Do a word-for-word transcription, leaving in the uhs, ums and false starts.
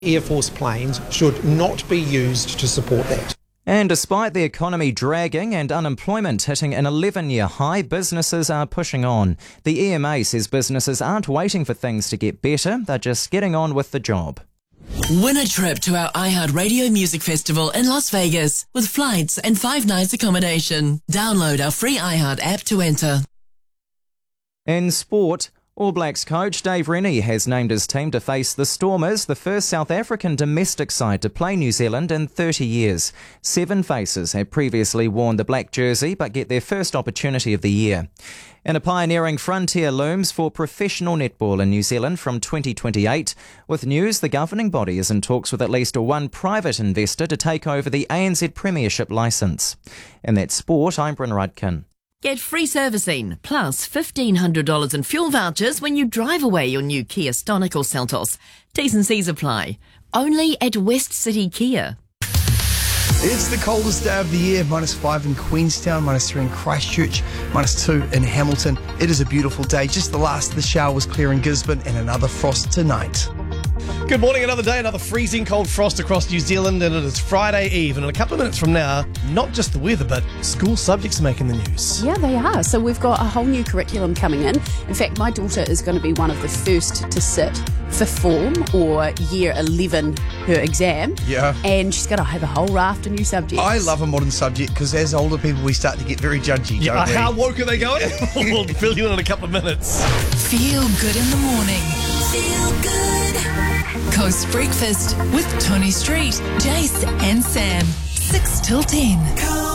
Air Force planes should not be used to support that. And despite the economy dragging and unemployment hitting an eleven-year high, businesses are pushing on. The E M A says businesses aren't waiting for things to get better, they're just getting on with the job. Win a trip to our iHeartRadio Music Festival in Las Vegas with flights and five nights accommodation. Download our free iHeart app to enter. In sport, All Blacks coach Dave Rennie has named his team to face the Stormers, the first South African domestic side to play New Zealand in thirty years. Seven faces have previously worn the black jersey but get their first opportunity of the year. And a pioneering frontier looms for professional netball in New Zealand from twenty twenty-eight. With news, the governing body is in talks with at least one private investor to take over the A N Z Premiership licence. In that sport, I'm Bryn Rudkin. Get free servicing, plus fifteen hundred dollars in fuel vouchers when you drive away your new Kia Stonic or Seltos. T's and C's apply. Only at West City Kia. It's the coldest day of the year, minus five in Queenstown, minus three in Christchurch, minus two in Hamilton. It is a beautiful day. Just the last of the showers clear in Gisborne and another frost tonight. Good morning, another day, another freezing cold frost across New Zealand, and it is Friday Eve. And in a couple of minutes from now, not just the weather, but school subjects are making the news. Yeah, they are. So we've got a whole new curriculum coming in. In fact, my daughter is going to be one of the first to sit for form or year eleven, her exam. Yeah. And she's going to have a whole raft of new subjects. I love a modern subject because as older people, we start to get very judgy, Yeah, don't we? how woke are they going? We'll fill you in in a couple of minutes. Feel good in the morning. Feel good. Coast Breakfast with Tony Street, Jace and Sam. six till ten.